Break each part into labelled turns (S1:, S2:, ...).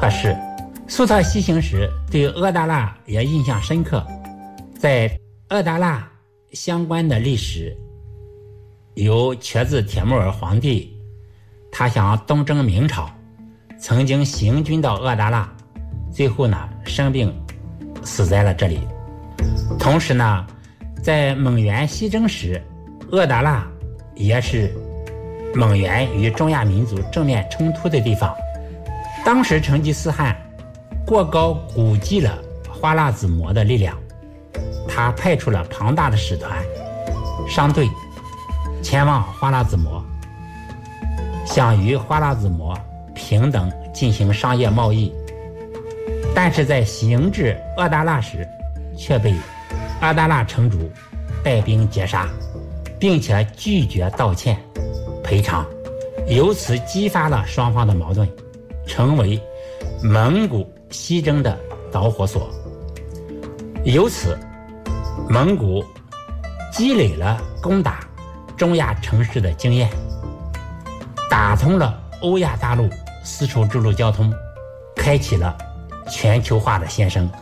S1: 可是粟特西行时对阿达腊也印象深刻。在阿达腊相关的历史有瘸子铁木儿皇帝，他想东征明朝，曾经行军到阿达腊，最后呢生病死在了这里。同时呢，在蒙元西征时，阿达腊也是蒙元与中亚民族正面冲突的地方。当时成吉思汗过高估计了花剌子模的力量，他派出了庞大的使团商队前往花剌子模，想与花剌子模平等进行商业贸易。但是在行至阿达腊时，却被阿达腊城主带兵截杀，并且拒绝道歉赔偿，由此激发了双方的矛盾，成为蒙古西征的导火索。由此蒙古积累了攻打中亚城市的经验，打通了欧亚大陆丝绸之路交通，开启了全球化的先声。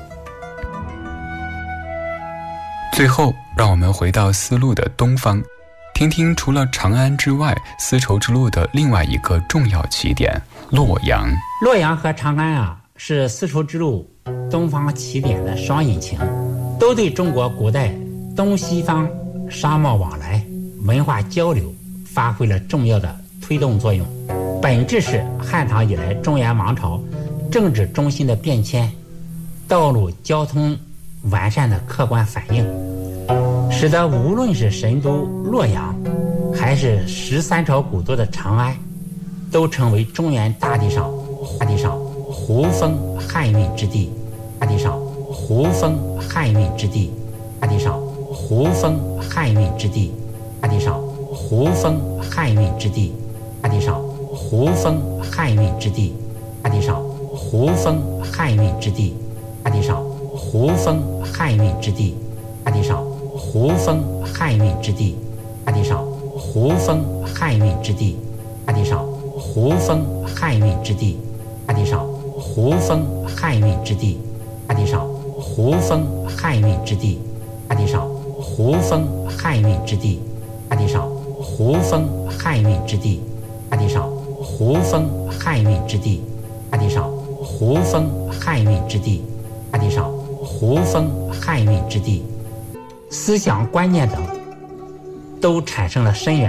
S2: 最后让我们回到丝路的东方，听听除了长安之外，丝绸之路的另外一个重要起点洛阳。
S1: 洛阳和长安是丝绸之路东方起点的双引擎，都对中国古代东西方商贸往来、文化交流发挥了重要的推动作用，本质是汉唐以来中原王朝政治中心的变迁、道路交通完善的客观反应，使得无论是神都洛阳还是13朝古都的长安，都成为中原大地上胡风汉运之地，胡风汉运之地，胡风汉运之地，胡风汉运之地，胡风汉运之地，胡风汉运之地，胡风汉运之地，胡风汉运之地，胡风汉运之地，胡风汉运之地，胡风汉运之地，胡风汉运之地，胡风汉运之地，胡风汉运之地，胡风汉运之地，胡风汉运之地，胡风汉运之地，思想观念等都产生了深远